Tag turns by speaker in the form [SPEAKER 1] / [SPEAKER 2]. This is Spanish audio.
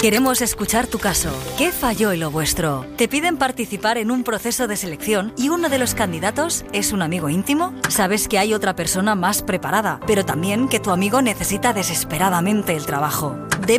[SPEAKER 1] Queremos escuchar tu caso. ¿Qué falló en lo vuestro? ¿Te piden participar en un proceso de selección y uno de los candidatos es un amigo íntimo? Sabes que hay otra persona más preparada, pero también que tu amigo necesita desesperadamente el trabajo.